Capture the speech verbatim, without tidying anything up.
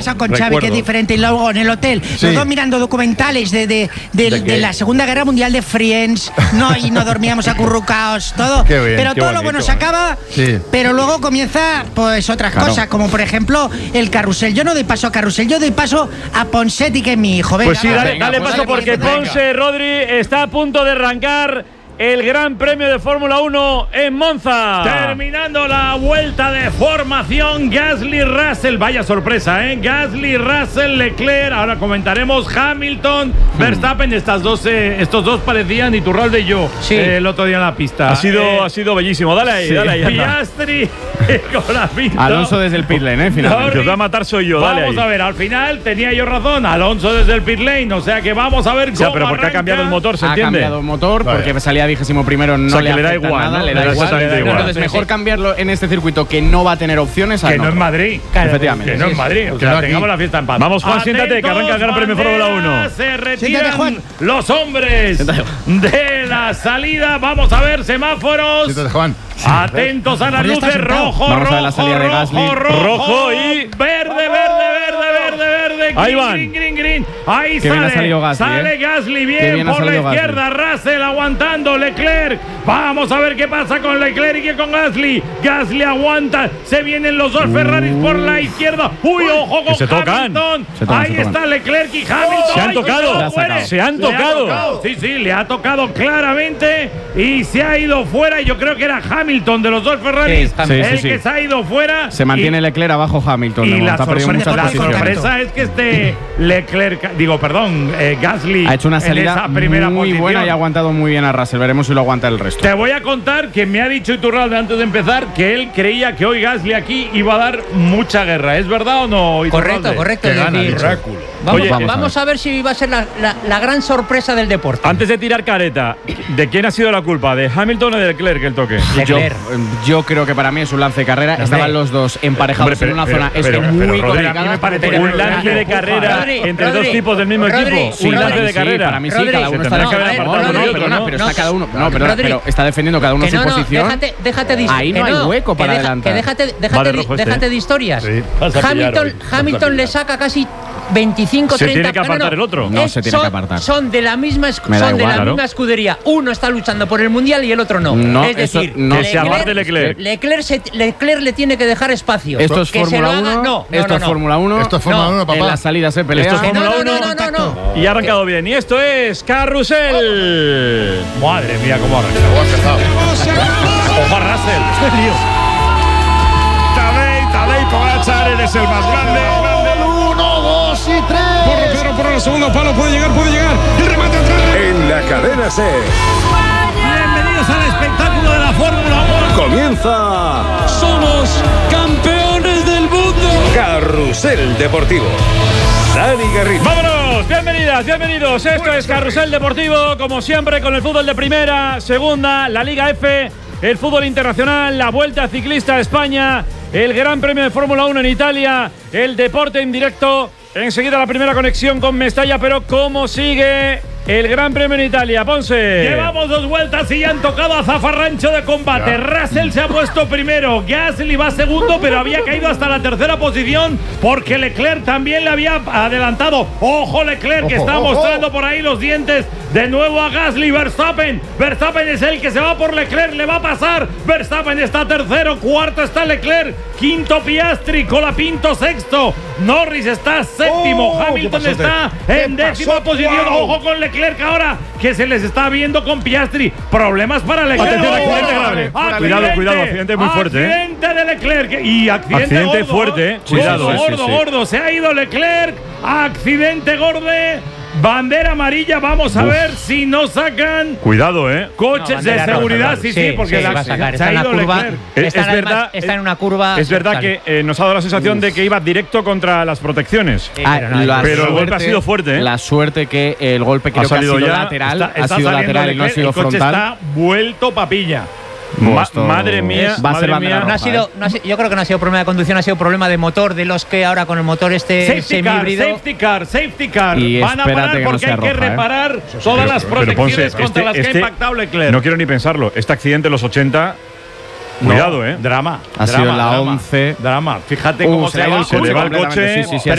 pasado con Xavi, que es diferente. Y luego en el hotel, Sí. los dos mirando documentales de, de, de, ¿De de, qué? la Segunda Guerra Mundial, de Friends, no, y no dormíamos acurrucados, todo. Qué bien, pero qué todo lo bonito, bueno se acaba, Sí. pero luego comienza pues otras Claro. cosas, como por ejemplo el carrusel. Yo no doy paso a carrusel, yo doy paso a Ponsetti, que es mi hijo. Venga, Pues sí, va. dale, venga, dale pues paso dale porque paso, Ponce, Rodri, está a punto de arrancar el Gran Premio de Fórmula uno en Monza. Terminando la vuelta de formación, Gasly, Russell, vaya sorpresa, ¿eh? Gasly, Russell, Leclerc, ahora comentaremos Hamilton, Verstappen, estas dos, eh, estos dos parecían Iturralde y yo Sí. eh, el otro día en la pista. Ha sido, Eh, ha sido bellísimo. Dale ahí, sí. dale ahí. anda. Piastri con la pinta. Alonso desde el pit lane, ¿eh? Finalmente. El que os va a matar soy yo, dale Vamos ahí. a ver, al final tenía yo razón, Alonso desde el pit lane, o sea que vamos a ver cómo Ya, pero porque ha arranca. cambiado el motor, ¿se Ha entiende? cambiado el motor Vale. porque salía vigésimo primero, no O sea, le que le da afecta igual, nada, ¿no? le Le da da igual. exactamente igual. Entonces, mejor cambiarlo en este circuito que no va a tener opciones a Que en no es otro. Madrid. Efectivamente. Que no es Madrid. O Que sea, no aquí. tengamos la fiesta en paz. Vamos, Juan, siéntate, que arranca el Gran Premio de Fórmula uno. banderas, Se Siéntate, retiran Juan. los hombres Siéntate, de la salida. Vamos a ver semáforos. Siéntate, Juan. Atentos a las Pero ya está luces. sentado. Rojo, Vamos a rojo, ver la salida de rojo, Gasly. rojo, Rojo y- verde, verde, verde, verde, verde. Ahí Green, van. green, green, green. Ahí Qué bien sale. ha salido Gasly, sale eh. Gasly Qué bien, bien ha por la salido Gasly. izquierda. Russell aguantando. Leclerc. Vamos a ver qué pasa con Leclerc y con Gasly. Gasly aguanta. Se vienen los dos Ferraris por la izquierda. Uy, ojo con se tocan. Hamilton. Se tocan, Ahí se tocan. está Leclerc y Hamilton. Se han Ay, tocado. cuidado, Se ha muere. sacado. Se han Le ha tocado. Sí, sí, le ha tocado claramente y se ha ido fuera. Y yo creo que era Hamilton de los dos Ferraris Sí, Hamilton. el Sí, sí, que sí. se ha ido fuera. Se mantiene y, Leclerc abajo Hamilton. y de la momento. Ha perdido sorpresa, muchas la posiciones. sorpresa es que este Leclerc, digo, perdón, eh, Gasly Ha hecho una en salida esa primera muy posición. buena y ha aguantado muy bien a Russell. Veremos si lo aguanta el resto. Te voy a contar que me ha dicho Iturralde antes de empezar que él creía que hoy Gasly aquí iba a dar mucha guerra. ¿Es verdad o no, Iturralde? Correcto, correcto. Que es gana, decir, Oráculo. vamos, Oye, vamos, vamos a a ver si va a ser la, la- la gran sorpresa del deporte. Antes de tirar careta, ¿de quién ha sido la culpa? ¿De Hamilton o de Leclerc el toque? Yo, Leclerc. yo creo que para mí es un lance de carrera. Hombre. Estaban los dos emparejados Hombre, pero- en una pero- zona es pero- que pero, muy Rodri, complicada. a mí me parece Pero- Un lance de carrera Rodri, entre Rodri, dos tipos del mismo Rodri, equipo. Sí, Un para lance mí de sí, carrera. para mí sí, Rodri, cada uno se está tendrá que haber no, apartado no, uno y no, otro, perdona, ¿no? pero No, está cada uno. No, Rodri, perdona, pero está defendiendo cada uno Que su no, no, posición. déjate, déjate de Ahí que no hay hueco que para deja- adelantar. Que déjate, déjate, Vale, de- rojo este. déjate de historias. Sí. Vas a pillar Hamilton, hoy. Hamilton le saca casi veinticinco, Se treinta. tiene que apartar el otro. No, Es- se tiene son, que apartar. Son de la misma, esc- Me da son de igual, la claro. misma escudería. Uno está luchando por el mundial y el otro no. No, es eso decir, no. Que se aparte Leclerc. Leclerc, se- Leclerc le tiene que dejar espacio. Esto es Que se lo Fórmula haga- uno. No, no, Esto no, es no. Fórmula uno. Esto es Fórmula No, uno, En papá. la salida se pelea. Esto es Que no, Fórmula no, uno. no, no, no, no. Y ha arrancado bien. Y esto es Carrusel. Madre mía, cómo arranca. Oh, ha empezado. Ojo a Russell. Tadej, Tadej Pogačar, eres el más grande. Uno, dos y tres. Porro, Pedro, por el segundo palo, puede llegar, puede llegar. El remate atrás. En la cadena C Bienvenidos al espectáculo de la Fórmula uno. comienza Somos campeones del mundo. Carrusel Deportivo. Dani Garrido. ¡Vámonos! Bienvenidas, bienvenidos. Esto es Carrusel Deportivo, como siempre, con el fútbol de primera, segunda, la Liga F, el fútbol internacional, la Vuelta Ciclista a España, el Gran Premio de Fórmula uno en Italia, el deporte en directo. Enseguida la primera conexión con Mestalla, pero ¿cómo sigue el Gran Premio en Italia? Ponce. Llevamos dos vueltas y ya han tocado a zafarrancho de combate. Russell se ha puesto primero, Gasly va segundo, pero había caído hasta la tercera posición porque Leclerc también le había adelantado. Ojo Leclerc, que Ojo, está ojo. mostrando por ahí los dientes. De nuevo a Gasly, Verstappen. Verstappen es el que se va por Leclerc, le va a pasar. Verstappen está tercero, cuarto está Leclerc, quinto Piastri, Colapinto sexto. Norris está séptimo, Oh, Hamilton ¿qué pasó, está ¿Qué en décima pasó? posición. Wow. Ojo con Leclerc ahora, que se les está viendo con Piastri. Problemas para Leclerc. Atención, ¡Oh! accidente grave. Cuidado, cuidado, accidente muy fuerte, ¿eh? Accidente de Leclerc. Y accidente, Accidente gordo, fuerte, ¿eh? ¿eh? Cuidado, Gordo, eh, sí, gordo, sí. gordo. Se ha ido Leclerc. Accidente gordo. Bandera amarilla. Vamos a Uf. ver si no sacan Cuidado, ¿eh? coches de bandera roja, seguridad. claro. Sí, sí, porque sí, la- va a sacar. se Está ha en la ido curva. Leclerc. Es- Está, es además, verdad, está es- en una curva. Es verdad cercana. que eh, nos ha dado la sensación de que iba directo contra las protecciones. Sí, Ah, pero no, la pero el golpe suerte- ha sido fuerte, ¿eh? La suerte que el golpe creo que ha salido sido ya, lateral. Está- ha está sido saliendo lateral y no ha Leclerc, sido el coche frontal. está vuelto papilla. Buah, Ma- esto madre mía, va a ser madre bandera mía. No ha roja, sido, ¿eh? no ha sido- yo creo que no ha sido problema de conducción, ha sido problema de motor, de los que ahora con el motor este Safety car, semihíbrido. safety car, safety car. Y Van a espérate parar que no porque sea hay que roja, ¿eh? reparar todas las Pero, Ponce, protecciones contra este- las que este- ha impactado Leclerc. No quiero ni pensarlo. Este accidente en los ochenta. No, Cuidado, ¿eh? Drama. Ha drama, sido en la drama, once. Drama. Fíjate Uh, cómo se se, le ha ido va el coche Se le va el completamente. coche. Sí, sí, sí, Pero